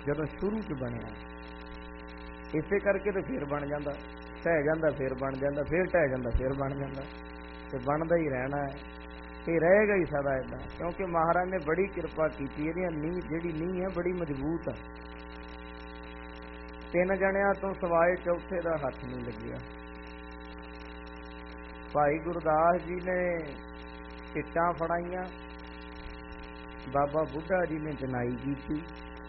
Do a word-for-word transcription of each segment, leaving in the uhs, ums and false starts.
ਜਦੋਂ ਸ਼ੁਰੂ ਚ ਬਣਿਆ। ਇਸੇ ਕਰਕੇ ਤੇ ਫਿਰ ਬਣ ਜਾਂਦਾ, ਢਹਿ ਜਾਂਦਾ ਫਿਰ ਬਣ ਜਾਂਦਾ, ਫਿਰ ਢਹਿ ਜਾਂਦਾ ਫਿਰ ਬਣ ਜਾਂਦਾ, ਤੇ ਬਣਦਾ ਹੀ ਰਹਿਣਾ ਹੈ, ਤੇ ਰਹੇਗਾ ਹੀ ਸਦਾ ਏਦਾਂ। ਕਿਉਂਕਿ ਮਹਾਰਾਜ ਨੇ ਬੜੀ ਕਿਰਪਾ ਕੀਤੀ, ਇਹਦੀਆਂ ਨੀਂਹ ਜਿਹੜੀ ਨੀਂਹ ਹੈ ਬੜੀ ਮਜ਼ਬੂਤ ਹੈ। ਤਿੰਨ ਜਣਿਆਂ ਤੋਂ ਸਿਵਾਏ ਚੌਥੇ ਦਾ ਹੱਥ ਨਹੀਂ ਲੱਗਿਆ। ਭਾਈ ਗੁਰਦਾਸ ਜੀ ਨੇ ਇੱਟਾਂ ਫੜਾਈਆਂ, ਬਾਬਾ ਬੁੱਢਾ ਜੀ ਨੇ ਚਨਾਈ ਕੀਤੀ,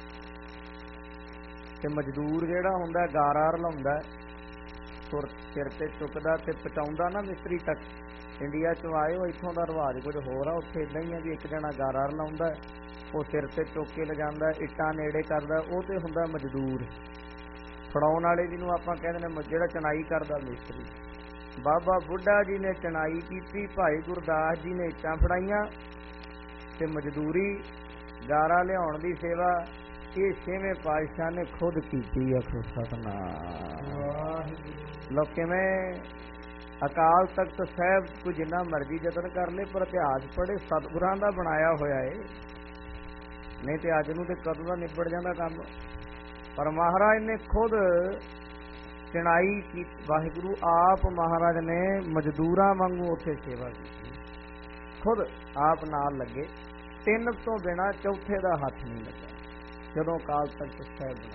ਤੇ ਮਜ਼ਦੂਰ ਜਿਹੜਾ ਹੁੰਦਾ ਗਾਰਾ ਰਲਾਉਂਦਾ, ਸੁਰ ਸਿਰ ਤੇ ਚੁੱਕਦਾ ਤੇ ਪਹੁੰਚਾਉਂਦਾ ਨਾ ਮਿਸਤਰੀ ਤੱਕ। ਇੰਡੀਆ ਚੋਂ ਆਏ ਹੋ, ਇੱਥੋਂ ਦਾ ਰਿਵਾਜ ਕੁਝ ਹੋਰ ਆ, ਉੱਥੇ ਏਦਾਂ ਹੀ ਆ ਵੀ ਇੱਕ ਜਣਾ ਗਾਰਾ ਰਲਾਉਂਦਾ, ਉਹ ਸਿਰ ਤੇ ਚੁੱਕ ਕੇ ਲਿਜਾਂਦਾ, ਇੱਟਾਂ ਨੇੜੇ ਕਰਦਾ, ਉਹ ਤੇ ਹੁੰਦਾ ਮਜ਼ਦੂਰ। ਫੜਾਉਣ ਵਾਲੇ ਜਿਹਨੂੰ ਆਪਾਂ ਕਹਿੰਦੇ ਨੇ ਜਿਹੜਾ ਚਨਾਈ ਕਰਦਾ ਮਿਸਤਰੀ। ਬਾਬਾ ਬੁੱਢਾ ਜੀ ਨੇ ਚਨਾਈ ਕੀਤੀ, ਭਾਈ ਗੁਰਦਾਸ ਜੀ ਨੇ ਇੱਟਾਂ ਫੜਾਈਆਂ, ਤੇ ਮਜ਼ਦੂਰੀ ਗਾਰਾ ਲਿਆਉਣ ਦੀ ਸੇਵਾ ਇਹ ਛੇਵੇਂ ਪਾਤਸ਼ਾਹ ਨੇ ਖੁਦ ਕੀਤੀ। ਆਖੋ ਸਤਿਨਾਮ। ਲੋ ਕਿਵੇਂ ਅਕਾਲ ਤਖਤ ਸਾਹਿਬ ਕੋਈ ਜਿੰਨਾ ਮਰਜ਼ੀ ਯਤਨ ਕਰ ਲੇ, ਪਰ ਇਤਿਹਾਸ ਪੜ੍ਹੇ ਸਤਿਗੁਰਾਂ ਦਾ ਬਣਾਇਆ ਹੋਇਆ ਏ, ਨਹੀਂ ਤੇ ਅੱਜ ਨੂੰ ਤੇ ਕਦੋਂ ਦਾ ਨਿਬੜ ਜਾਂਦਾ ਕੰਮ। ਪਰ ਮਹਾਰਾਜ ਨੇ ਖੁਦ ਚਨਾਈ ਕੀ, ਵਾਹਿਗੁਰੂ ਆਪ ਮਹਾਰਾਜ ਨੇ ਮਜ਼ਦੂਰਾਂ ਵਾਂਗੂ ਉੱਥੇ ਸੇਵਾ ਕੀਤੀ, ਖੁਦ ਆਪ ਨਾਲ ਲੱਗੇ। ਤਿੰਨ ਤੋਂ ਬਿਨਾਂ ਚੌਥੇ ਦਾ ਹੱਥ ਨਹੀਂ ਲੱਗਾ ਜਦੋਂ ਅਕਾਲ ਤਖਤ ਸਾਹਿਬ ਬਣਾਇਆ।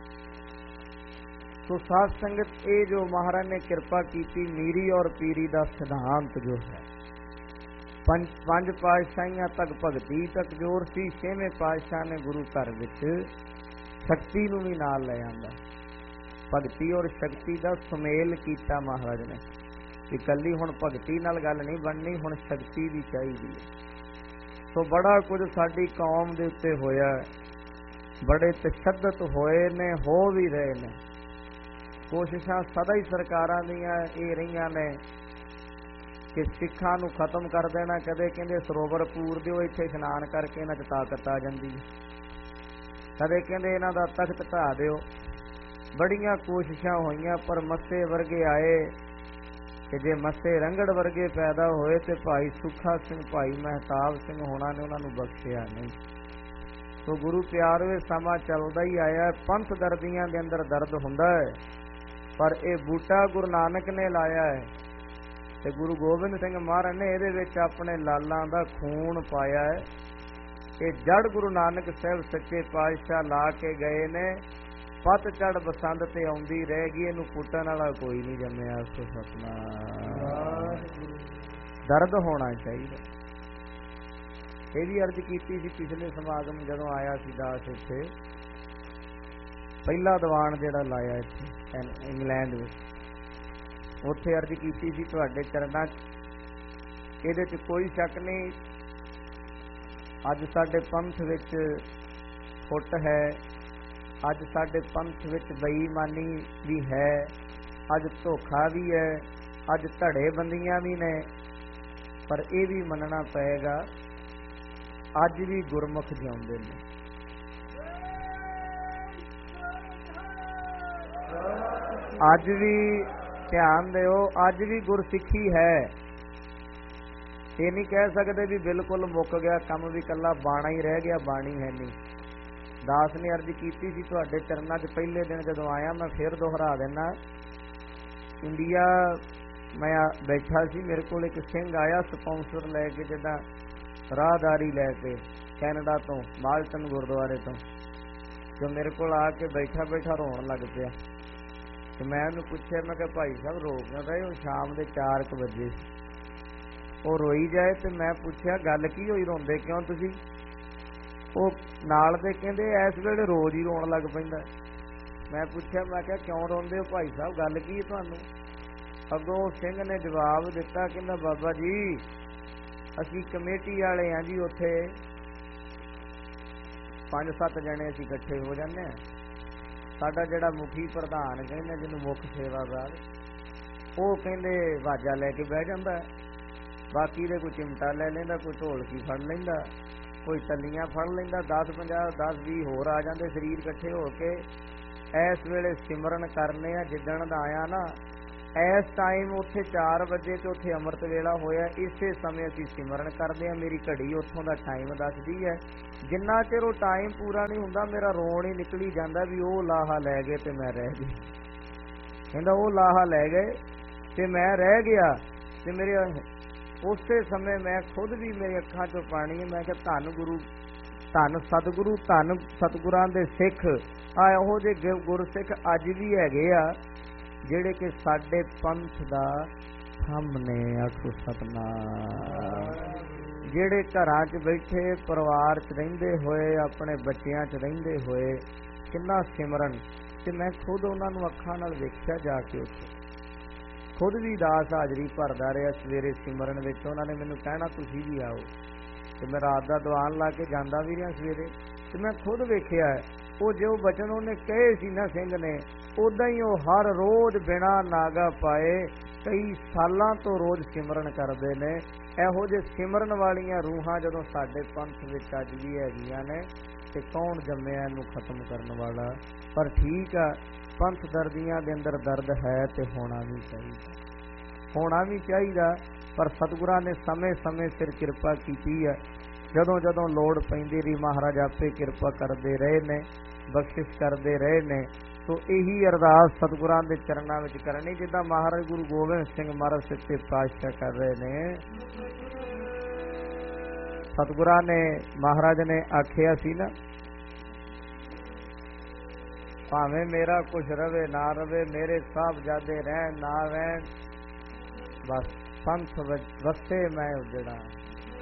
ਸੋ ਸਾਧ ਸੰਗਤ, ਇਹ ਜੋ ਮਹਾਰਾਜ ਨੇ ਕਿਰਪਾ ਕੀਤੀ, ਮੀਰੀ ਔਰ ਪੀਰੀ ਦਾ ਸਿਧਾਂਤ ਜੋ ਹੈ, ਪੰਜ ਪੰਜ ਪਾਤਸ਼ਾਹੀਆਂ ਤੱਕ ਭਗਤੀ ਤੱਕ ਜੋਰ ਸੀ। ਛੇਵੇਂ ਪਾਤਸ਼ਾਹ ਨੇ ਗੁਰੂ ਘਰ ਵਿੱਚ ਸ਼ਕਤੀ ਨੂੰ ਵੀ ਨਾਲ ਲੈ ਆਂਦਾ। ਭਗਤੀ ਔਰ ਸ਼ਕਤੀ ਦਾ ਸੁਮੇਲ ਕੀਤਾ ਮਹਾਰਾਜ ਨੇ, ਕਿ ਇਕੱਲੀ ਹੁਣ ਭਗਤੀ ਨਾਲ ਗੱਲ ਨਹੀਂ ਬਣਨੀ, ਹੁਣ ਸ਼ਕਤੀ ਵੀ ਚਾਹੀਦੀ ਹੈ। ਸੋ ਬੜਾ ਕੁਝ ਸਾਡੀ ਕੌਮ ਦੇ ਉੱਤੇ ਹੋਇਆ, ਬੜੇ ਤਸ਼ੱਦਦ ਹੋਏ ਨੇ, ਹੋ ਵੀ ਰਹੇ ਨੇ। ਕੋਸ਼ਿਸ਼ਾਂ ਸਦਾ ਹੀ ਸਰਕਾਰਾਂ ਦੀਆਂ ਇਹ ਰਹੀਆਂ ਨੇ ਕਿ ਸਿੱਖਾਂ ਨੂੰ ਖਤਮ ਕਰ ਦੇਣਾ। ਕਦੇ ਕਹਿੰਦੇ ਸਰੋਵਰ ਪੂਰ ਦਿਓ, ਇੱਥੇ ਇਸ਼ਨਾਨ ਕਰਕੇ ਇਹਨਾਂ 'ਚ ਤਾਕਤ ਆ ਜਾਂਦੀ ਹੈ, ਕਦੇ ਕਹਿੰਦੇ ਇਹਨਾਂ ਦਾ ਤਖਤ ਢਾ ਦਿਓ। ਬੜੀਆਂ ਕੋਸ਼ਿਸ਼ਾਂ ਹੋਈਆਂ, ਪਰ ਮੱਸੇ ਵਰਗੇ ਆਏ, ਕਿ ਜੇ ਮੱਸੇ ਰੰਗੜ ਵਰਗੇ ਪੈਦਾ ਹੋਏ ਤੇ ਭਾਈ ਸੁੱਖਾ ਸਿੰਘ, ਭਾਈ ਮਹਿਤਾਬ ਸਿੰਘ ਹੋਣਾ ਨੇ ਉਹਨਾਂ ਨੂੰ ਬਖਸ਼ਿਆ ਨਹੀਂ। ਸੋ ਗੁਰੂ ਪਿਆਰੇ, ਸਮਾਂ ਚੱਲਦਾ ਹੀ ਆਇਆ, ਪੰਥ ਦਰਦੀਆਂ ਦੇ ਅੰਦਰ ਦਰਦ ਹੁੰਦਾ ਹੈ, ਪਰ ਇਹ ਬੂਟਾ ਗੁਰੂ ਨਾਨਕ ਨੇ ਲਾਇਆ ਹੈ, ਤੇ ਗੁਰੂ ਗੋਬਿੰਦ ਸਿੰਘ ਮਹਾਰਾਜ ਨੇ ਇਹਦੇ ਵਿੱਚ ਆਪਣੇ ਲਾਲਾਂ ਦਾ ਖੂਨ ਪਾਇਆ ਹੈ। ਇਹ ਜੜ ਗੁਰੂ ਨਾਨਕ ਸਾਹਿਬ ਸੱਚੇ ਪਾਤਸ਼ਾਹ ਲਾ ਕੇ ਗਏ ਨੇ। ਪੱਤ ਚੜ ਬਸੰਤ ਤੇ ਆਉਂਦੀ ਰਹੇਗੀ, ਇਹਨੂੰ ਪੁੱਟਣ ਵਾਲਾ ਕੋਈ ਨਹੀਂ ਜੰਮਿਆ। ਸੋ ਸਤਿਨਾਮ। ਦਰਦ ਹੋਣਾ ਚਾਹੀਦਾ। ਇਹ ਵੀ ਅਰਜ਼ ਕੀਤੀ ਸੀ ਪਿਛਲੇ ਸਮਾਗਮ ਜਦੋਂ ਆਇਆ ਸੀ ਦਾਸ, ਇੱਥੇ ਪਹਿਲਾ ਦੀਵਾਨ ਜਿਹੜਾ ਲਾਇਆ ਇੱਥੇ ਇੰਗਲੈਂਡ ਵਿੱਚ, ਉੱਥੇ ਅਰਜ਼ ਕੀਤੀ ਸੀ ਤੁਹਾਡੇ ਚਰਨਾਂ 'ਚ। ਇਹਦੇ 'ਚ ਕੋਈ ਸ਼ੱਕ ਨਹੀਂ, ਅੱਜ ਸਾਡੇ ਪੰਥ ਵਿੱਚ ਫੁੱਟ ਹੈ, ਅੱਜ ਸਾਡੇ ਪੰਥ ਵਿੱਚ ਬੇਈਮਾਨੀ ਵੀ ਹੈ, ਅੱਜ ਧੋਖਾ ਵੀ ਹੈ, ਅੱਜ ਧੜੇ ਬੰਦੀਆਂ ਵੀ ਨੇ, ਪਰ ਇਹ ਵੀ ਮੰਨਣਾ ਪਏਗਾ ਅੱਜ ਵੀ ਗੁਰਮੁਖ ਜਿਉਂਦੇ ਨੇ। ਅੱਜ ਵੀ ਧਿਆਨ ਦਿਓ, ਅੱਜ ਵੀ ਗੁਰਸਿੱਖੀ ਹੈ। ਇਹ ਨਹੀਂ ਕਹਿ ਸਕਦੇ ਵੀ ਬਿਲਕੁਲ ਮੁੱਕ ਗਿਆ ਕੰਮ, ਵੀ ਇਕੱਲਾ ਬਾਣਾ ਹੀ ਰਹਿ ਗਿਆ, ਬਾਣੀ ਹੈ ਨਹੀਂ। ਦਾਸ ਨੇ ਅਰਜ਼ ਕੀਤੀ ਸੀ ਤੁਹਾਡੇ ਚਰਨਾਂ 'ਚ ਪਹਿਲੇ ਦਿਨ ਜਦੋਂ ਆਇਆ, ਮੈਂ ਫਿਰ ਦੁਹਰਾ ਦੇਣਾ। ਇੰਡੀਆ ਮੈਂ ਬੈਠਾ ਸੀ, ਮੇਰੇ ਕੋਲ ਇੱਕ ਸਿੰਘ ਆਇਆ ਸਪਾਂਸਰ ਲੈ ਕੇ, ਜਿੱਦਾਂ ਰਾਹਦਾਰੀ ਲੈ ਕੇ ਕੈਨੇਡਾ ਤੋਂ, ਮਾਲਟਨ ਗੁਰਦੁਆਰੇ ਤੋਂ, ਜੋ ਮੇਰੇ ਕੋਲ ਆ ਕੇ ਬੈਠਾ ਬੈਠਾ ਰੋਣ ਲੱਗ ਪਿਆ। ਤੇ ਮੈਂ ਉਹਨੂੰ ਪੁੱਛਿਆ, ਮੈਂ ਕਿਹਾ ਭਾਈ ਸਾਹਿਬ ਰੋ ਕਿਉਂ ਰਹੇ ਹੋ? ਸ਼ਾਮ ਦੇ ਚਾਰ ਕੁ ਵਜੇ ਉਹ ਰੋਈ ਜਾਏ, ਤੇ ਮੈਂ ਪੁੱਛਿਆ ਗੱਲ ਕੀ ਹੋਈ, ਰੋਂਦੇ ਕਿਉਂ ਤੁਸੀਂ? ਉਹ ਨਾਲ ਦੇ ਕਹਿੰਦੇ ਇਸ ਵੇਲੇ ਰੋਜ਼ ਹੀ ਰੋਣ ਲੱਗ ਪੈਂਦਾ। ਮੈਂ ਪੁੱਛਿਆ, ਮੈਂ ਕਿਹਾ ਕਿਉਂ ਰੋਂਦੇ ਹੋ ਭਾਈ ਸਾਹਿਬ, ਗੱਲ ਕੀ ਹੈ ਤੁਹਾਨੂੰ? ਅੱਗੋਂ ਸਿੰਘ ਨੇ ਜਵਾਬ ਦਿੱਤਾ, ਕਹਿੰਦਾ ਬਾਬਾ ਜੀ ਅਸੀਂ ਕਮੇਟੀ ਵਾਲੇ ਹਾਂ ਜੀ, ਉੱਥੇ ਪੰਜ ਸੱਤ ਜਣੇ ਅਸੀਂ ਇਕੱਠੇ ਹੋ ਜਾਂਦੇ ਹਾਂ। ਸਾਡਾ ਜਿਹੜਾ ਮੁਖੀ ਪ੍ਰਧਾਨ ਕਹਿੰਦੇ ਜਿਹਨੂੰ ਮੁੱਖ ਸੇਵਾਦਾਰ, ਉਹ ਕਹਿੰਦੇ ਵਾਜਾ ਲੈ ਕੇ ਬਹਿ ਜਾਂਦਾ, ਬਾਕੀ ਦੇ ਕੋਈ ਚਿਮਟਾ ਲੈ ਲੈਂਦਾ, ਕੋਈ ਢੋਲਕੀ ਫੜ ਲੈਂਦਾ, ਕੋਈ ਟੱਲੀਆਂ ਫੜ ਲੈਂਦਾ, ਦਸ ਪੰਜਾਹ ਦਸ ਵੀਹ ਹੋਰ ਆ ਜਾਂਦੇ ਸਰੀਰ ਇਕੱਠੇ ਹੋ ਕੇ। ਇਸ ਵੇਲੇ ਸਿਮਰਨ ਕਰਨੇ ਆ, ਜਿੱਦਣ ਦਾ ਆਇਆ ਨਾ ਇਸ ਟਾਈਮ ਉੱਥੇ ਚਾਰ ਵਜੇ ਤੇ ਉੱਥੇ ਅੰਮ੍ਰਿਤ ਵੇਲਾ ਹੋਇਆ, ਇਸੇ ਸਮੇਂ ਅਸੀਂ ਸਿਮਰਨ ਕਰਦੇ ਹਾਂ। ਮੇਰੀ ਘੜੀ ਉੱਥੋਂ ਦਾ ਟਾਈਮ ਦੱਸਦੀ ਹੈ। ਜਿੰਨਾ ਚਿਰ ਉਹ ਟਾਈਮ ਪੂਰਾ ਨਹੀਂ ਹੁੰਦਾ ਮੇਰਾ ਰੋਣ ਹੀ ਨਿਕਲੀ ਜਾਂਦਾ ਵੀ ਉਹ ਲਾਹਾ ਲੈ ਗਏ ਤੇ ਮੈਂ ਰਹਿ ਗਈ। ਕਹਿੰਦਾ ਉਹ ਲਾਹਾ ਲੈ ਗਏ ਤੇ ਮੈਂ ਰਹਿ ਗਿਆ। ਤੇ ਮੇਰੇ ਉਸੇ ਸਮੇਂ ਮੈਂ ਖੁਦ ਵੀ ਮੇਰੀ ਅੱਖਾਂ ਚੋਂ ਪਾਣੀ ਹੈ। ਮੈਂ ਕਿਹਾ ਧੰਨ ਗੁਰੂ, ਧੰਨ ਸਤਿਗੁਰੂ, ਧੰਨ ਸਤਿਗੁਰਾਂ ਦੇ ਸਿੱਖ। ਆ ਇਹੋ ਜਿਹੇ ਗੁਰਸਿੱਖ ਅੱਜ ਵੀ ਹੈਗੇ ਆ ਜਿਹੜੇ ਕਿ ਸਾਡੇ ਪੰਥ ਦਾ ਸਾਹਮਣੇ ਆਖੋ ਸਤਿਨਾਮ, ਜਿਹੜੇ ਘਰਾਂ 'ਚ ਬੈਠੇ ਪਰਿਵਾਰ 'ਚ ਰਹਿੰਦੇ ਹੋਏ ਆਪਣੇ ਬੱਚਿਆਂ 'ਚ ਰਹਿੰਦੇ ਹੋਏ ਕਿੰਨਾ ਸਿਮਰਨ। ਤੇ ਮੈਂ ਖੁਦ ਉਹਨਾਂ ਨੂੰ ਅੱਖਾਂ ਨਾਲ ਵੇਖਿਆ ਜਾ ਕੇ ਉੱਥੇ, ਖੁਦ ਵੀ ਦਾਸ ਹਾਜ਼ਰੀ ਭਰਦਾ ਰਿਹਾ ਸਵੇਰੇ ਸਿਮਰਨ ਵਿੱਚ। ਉਹਨਾਂ ਨੇ ਮੈਨੂੰ ਕਹਿਣਾ ਤੁਸੀਂ ਵੀ ਆਓ, ਤੇ ਮੈਂ ਰਾਤ ਦਾ ਦੀਵਾਨ ਲਾ ਕੇ ਜਾਂਦਾ ਵੀ ਰਿਹਾ ਸਵੇਰੇ। ਤੇ ਮੈਂ ਖੁਦ ਵੇਖਿਆ ਉਹ ਜੋ ਬਚਨ ਉਹਨੇ ਕਹੇ ਸੀ ਨਾ ਸਿੰਘ ਨੇ, ਉਦਾਂ ਹੀ ਉਹ ਹਰ ਰੋਜ਼ ਬਿਨਾਂ ਨਾਗਾ ਪਾਏ ਕਈ ਸਾਲਾਂ ਤੋਂ ਰੋਜ਼ ਸਿਮਰਨ ਕਰਦੇ ਨੇ। ਇਹੋ ਜਿਹੇ ਸਿਮਰਨ ਵਾਲੀਆਂ ਰੂਹਾਂ ਜਦੋਂ ਸਾਡੇ ਪੰਥ ਵਿੱਚ ਅੱਜ ਵੀ ਹੈਗੀਆਂ ਨੇ, ਤੇ ਕੌਣ ਜੰਮਿਆ ਇਹਨੂੰ ਖਤਮ ਕਰਨ ਵਾਲਾ। ਪਰ ਠੀਕ ਆ, ਪੰਥ ਦਰਦੀਆਂ ਦੇ ਅੰਦਰ ਦਰਦ ਹੈ ਤੇ ਹੋਣਾ ਵੀ ਚਾਹੀਦਾ, ਹੋਣਾ ਵੀ ਚਾਹੀਦਾ। ਪਰ ਸਤਿਗੁਰਾਂ ਨੇ ਸਮੇਂ ਸਮੇਂ ਸਿਰ ਕਿਰਪਾ ਕੀਤੀ ਹੈ। ਜਦੋਂ ਜਦੋਂ ਲੋੜ ਪੈਂਦੀ ਰਹੀ ਮਹਾਰਾਜ ਆਪੇ ਕਿਰਪਾ ਕਰਦੇ ਰਹੇ ਨੇ, ਬਖਸ਼ਿਸ਼ ਕਰਦੇ ਰਹੇ ਨੇ। ਸੋ ਇਹੀ ਅਰਦਾਸ ਸਤਿਗੁਰਾਂ ਦੇ ਚਰਨਾਂ ਵਿੱਚ ਕਰਨੀ, ਜਿੱਦਾਂ ਮਹਾਰਾਜ ਗੁਰੂ ਗੋਬਿੰਦ ਸਿੰਘ ਮਹਾਰਾਜ ਸੱਚੇ ਪਾਤਸ਼ਾਹ ਕਰ ਰਹੇ ਨੇ। ਸਤਿਗੁਰਾਂ ਨੇ, ਮਹਾਰਾਜ ਨੇ ਆਖਿਆ ਸੀ ਨਾ, ਭਾਵੇਂ ਮੇਰਾ ਕੁਛ ਰਵੇ ਨਾ ਰਵੇ, ਮੇਰੇ ਸਾਹਿਬਜ਼ਾਦੇ ਰਹਿਣ ਨਾ ਰਹਿਣ, ਬਸ ਪੰਥ ਵਸੇ ਮੈਂ ਉਜੜਾ।